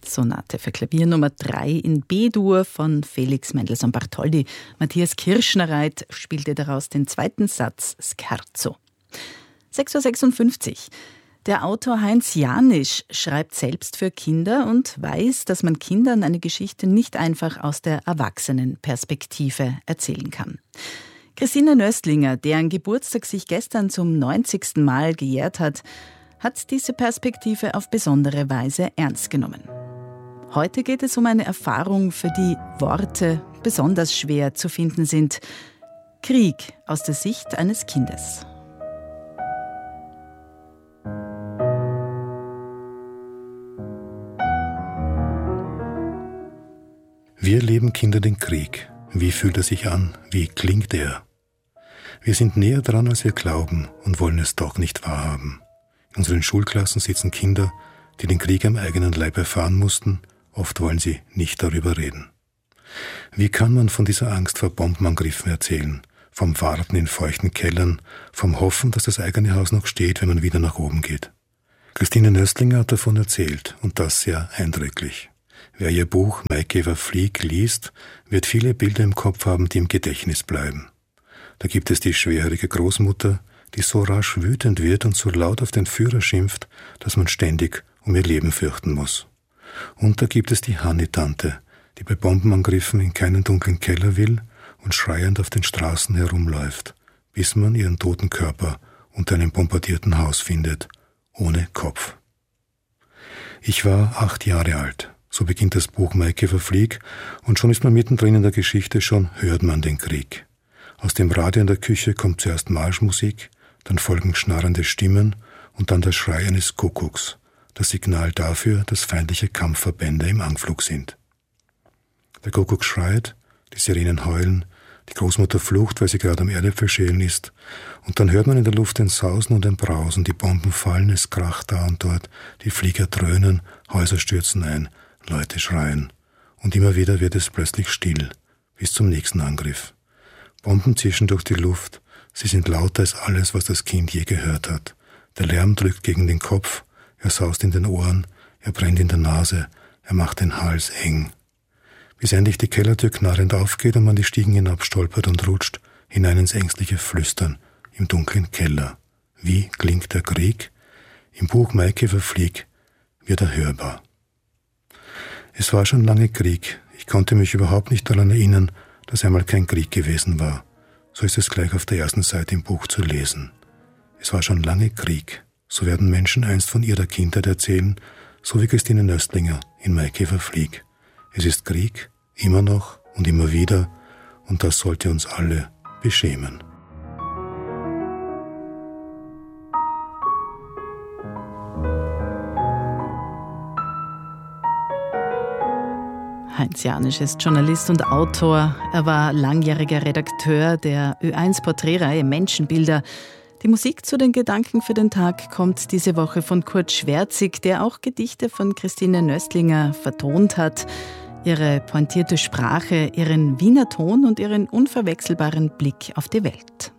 Sonate für Klavier Nummer 3 in B-Dur von Felix Mendelssohn Bartholdy. Matthias Kirschnereit spielte daraus den zweiten Satz Scherzo. 6.56 Uhr. Der Autor Heinz Janisch schreibt selbst für Kinder und weiß, dass man Kindern eine Geschichte nicht einfach aus der Erwachsenenperspektive erzählen kann. Christine Nöstlinger, deren Geburtstag sich gestern zum 90. Mal gejährt hat diese Perspektive auf besondere Weise ernst genommen. Heute geht es um eine Erfahrung, für die Worte besonders schwer zu finden sind. Krieg aus der Sicht eines Kindes. Wie erleben Kinder den Krieg? Wie fühlt er sich an? Wie klingt er? Wir sind näher dran, als wir glauben und wollen es doch nicht wahrhaben. In unseren Schulklassen sitzen Kinder, die den Krieg am eigenen Leib erfahren mussten. Oft wollen sie nicht darüber reden. Wie kann man von dieser Angst vor Bombenangriffen erzählen? Vom Warten in feuchten Kellern, vom Hoffen, dass das eigene Haus noch steht, wenn man wieder nach oben geht. Christine Nöstlinger hat davon erzählt und das sehr eindrücklich. Wer ihr Buch Maikäfer Flieg liest, wird viele Bilder im Kopf haben, die im Gedächtnis bleiben. Da gibt es die schwerhörige Großmutter, die so rasch wütend wird und so laut auf den Führer schimpft, dass man ständig um ihr Leben fürchten muss. Und da gibt es die Hanni-Tante, die bei Bombenangriffen in keinen dunklen Keller will und schreiend auf den Straßen herumläuft, bis man ihren toten Körper unter einem bombardierten Haus findet, ohne Kopf. Ich war 8 Jahre alt. So beginnt das Buch Maikäfer Flieg und schon ist man mittendrin in der Geschichte, schon hört man den Krieg. Aus dem Radio in der Küche kommt zuerst Marschmusik, dann folgen schnarrende Stimmen und dann der Schrei eines Kuckucks, das Signal dafür, dass feindliche Kampfverbände im Anflug sind. Der Kuckuck schreit, die Sirenen heulen, die Großmutter flucht, weil sie gerade am Erdäpfelschälen ist, und dann hört man in der Luft ein Sausen und ein Brausen, die Bomben fallen, es kracht da und dort, die Flieger dröhnen, Häuser stürzen ein, Leute schreien, und immer wieder wird es plötzlich still, bis zum nächsten Angriff. Bomben zischen durch die Luft, sie sind lauter als alles, was das Kind je gehört hat. Der Lärm drückt gegen den Kopf, er saust in den Ohren, er brennt in der Nase, er macht den Hals eng. Bis endlich die Kellertür knarrend aufgeht und man die Stiegen hinabstolpert und rutscht, hinein ins ängstliche Flüstern im dunklen Keller. Wie klingt der Krieg? Im Buch Maikäfer Flieg wird er hörbar. Es war schon lange Krieg. Ich konnte mich überhaupt nicht daran erinnern, dass einmal kein Krieg gewesen war. So ist es gleich auf der ersten Seite im Buch zu lesen. Es war schon lange Krieg. So werden Menschen einst von ihrer Kindheit erzählen, so wie Christine Nöstlinger in Maikäfer Flieg. Es ist Krieg, immer noch und immer wieder, und das sollte uns alle beschämen. Heinz Janisch ist Journalist und Autor. Er war langjähriger Redakteur der Ö1-Porträtreihe Menschenbilder. Die Musik zu den Gedanken für den Tag kommt diese Woche von Kurt Schwerzig, der auch Gedichte von Christine Nöstlinger vertont hat. Ihre pointierte Sprache, ihren Wiener Ton und ihren unverwechselbaren Blick auf die Welt.